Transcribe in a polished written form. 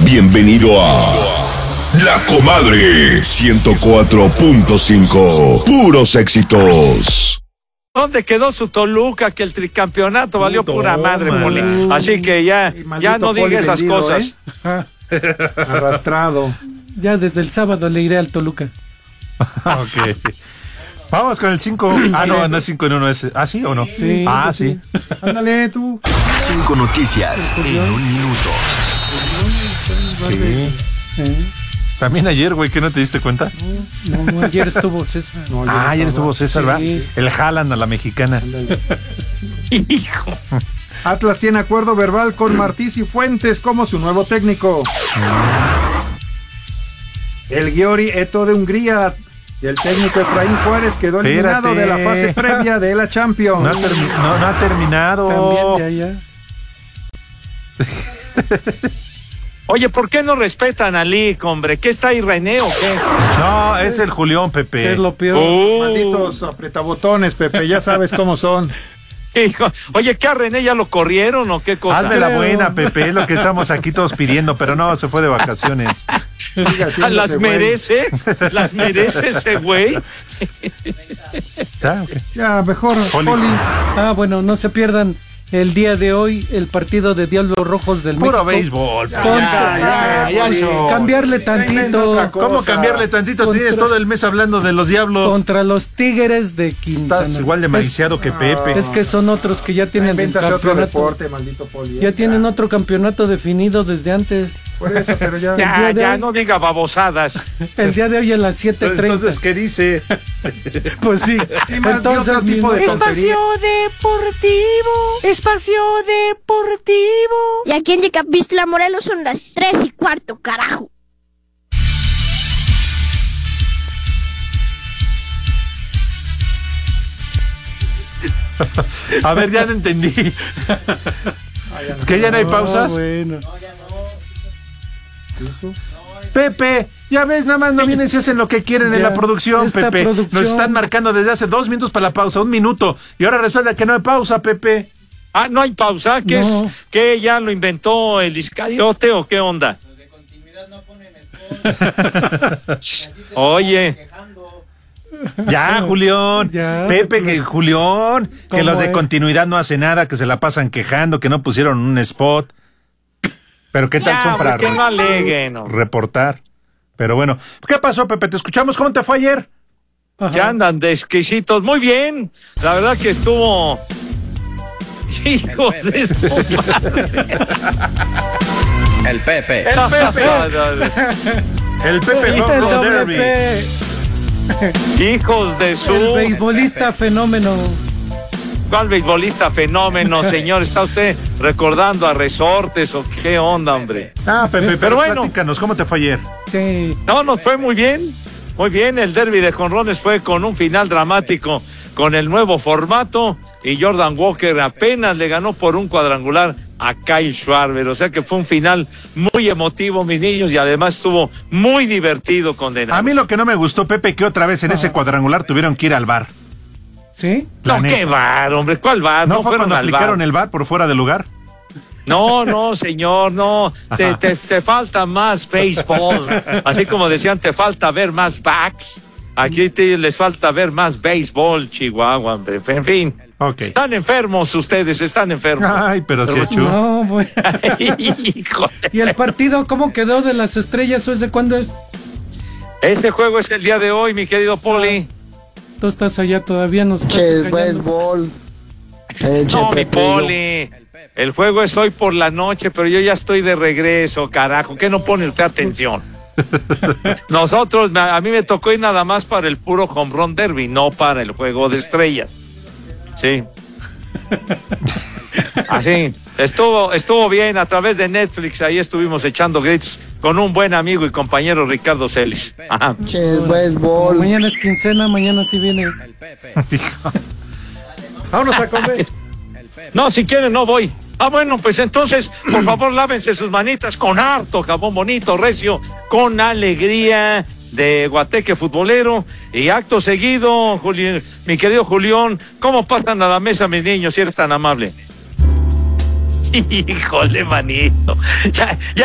Bienvenido a La Comadre 104.5. Puros éxitos. ¿Dónde quedó su Toluca? Que el tricampeonato valió pura madre, Poli. Así que ya no diga esas cosas. Arrastrado. Ya desde el sábado le iré al Toluca. Ok. Vamos con el 5. No es 5 en 1. ¿Ah, sí o no? Sí. Sí. Ándale, tú. 5 noticias en un minuto. Sí. También ayer, güey, ¿que no te diste cuenta? No, ayer estuvo César. Ayer estuvo César, ¿verdad? Sí. El Haaland a la mexicana. Hijo. Atlas tiene acuerdo verbal con Martís y Fuentes como su nuevo técnico. El Győri Eto de Hungría y el técnico Efraín Juárez quedó eliminado de la fase previa de la Champions. No ha terminado. También de allá. Oye, ¿por qué no respetan a Lick, hombre? ¿Qué está ahí, René, o qué? No, es el Julián, Pepe. ¿Qué es lo peor? Malditos apretabotones, Pepe, ya sabes cómo son. Hijo. Oye, ¿qué a René ya lo corrieron o qué cosa? Hazme la buena, Pepe, es lo que estamos aquí todos pidiendo, pero no, se fue de vacaciones. ¿Las merece? ¿Las merece ese güey? ¿Ya? Okay. Ya, mejor, Poli. Bueno, no se pierdan el día de hoy el partido de Diablos Rojos del Puro México. béisbol. Cambiarle tantito. ¿Cómo cambiarle tantito? Tienes todo el mes hablando de los Diablos. Contra los Tigres de Quintana. Estás igual de maiciado que Pepe. Es que son otros que ya tienen el Invéntate otro campeonato. deporte, maldito Poli. Ya tienen otro campeonato definido desde antes. Por eso, pero ya. Ya no diga babosadas. El día de hoy a las 7:30. Entonces, ¿qué dice? Pues sí. Entonces, otro tipo de tontería. Espacio Deportivo. Y aquí en Yecapistla, Morelos, son las 3:15, carajo. A ver, ya no entendí. ¿Es que ya no hay pausas? Bueno. Pepe, ya ves, nada más no vienen si hacen lo que quieren en la producción, Pepe. Nos están marcando desde hace 2 minutos para la pausa, 1 minuto. Y ahora resulta que no hay pausa, Pepe. No hay pausa. ¿Qué No. es? ¿Qué ya lo inventó el Iscariote o qué onda? Los de continuidad no ponen el Oye. Ya, Julián. Ya, Pepe, que Julián, que ¿Cómo los de es? continuidad no hacen nada, que se la pasan quejando, que no pusieron un spot. Pero qué tal Ya, son para que no aleguen. ¿No? reportar. Pero bueno, ¿qué pasó, Pepe? ¿Te escuchamos? ¿Cómo te fue ayer? Que andan de exquisitos. Muy bien. La verdad que estuvo... Hijos de su madre. El Pepe. El Pepe El Home Run doble Derby. P. Hijos de su... El beisbolista fenómeno. ¿Cuál beisbolista fenómeno, señor? ¿Está usted recordando a Resortes o qué onda, hombre? Pepe, Pero bueno. platícanos, ¿cómo te fue ayer? Sí. No, nos fue muy bien. Muy bien, el derbi de jonrones fue con un final dramático con el nuevo formato y Jordan Walker apenas le ganó por un cuadrangular a Kyle Schwarber. O sea que fue un final muy emotivo, mis niños, y además estuvo muy divertido condenado. A mí lo que no me gustó, Pepe, que otra vez en ese cuadrangular tuvieron que ir al bar. ¿Sí? No, qué bar, hombre, ¿cuál bar? ¿No fue fueron cuando al aplicaron bar. el bar por fuera de lugar? No, señor, no. Te falta más béisbol. Así como decían, te falta ver más backs. Aquí les falta ver más béisbol, Chihuahua, hombre. En fin. Ok. Están enfermos ustedes, están enfermos. Ay, pero sí, Chu. No, bueno. Híjole. ¿Y el partido cómo quedó de las estrellas o es de cuándo es? Este juego es el día de hoy, mi querido Poli. Tú estás allá todavía, nos estás engañando. Béisbol. No, mi Poli. El juego es hoy por la noche, pero yo ya estoy de regreso, carajo. ¿Qué no pone usted atención? Nosotros, a mí me tocó ir nada más para el puro home run derby, no para el juego de estrellas. Sí. Así, estuvo bien a través de Netflix, ahí estuvimos echando gritos con un buen amigo y compañero Ricardo Celis. Ajá. Béisbol. Mañana es quincena, mañana sí viene. Vámonos a comer. No, si quieren no voy. Bueno, pues entonces, por favor, lávense sus manitas con harto jabón bonito, recio, con alegría de guateque futbolero. Y acto seguido, mi querido Julián, ¿cómo pasan a la mesa, mis niños, si eres tan amable? Híjole, manito. Ya